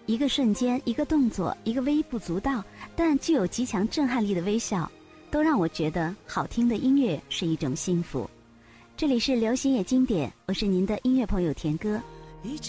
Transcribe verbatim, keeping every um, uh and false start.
一个瞬间，一个动作，一个微不足道但具有极强震撼力的微笑，都让我觉得好听的音乐是一种幸福。这里是流行也经典，我是您的音乐朋友田歌。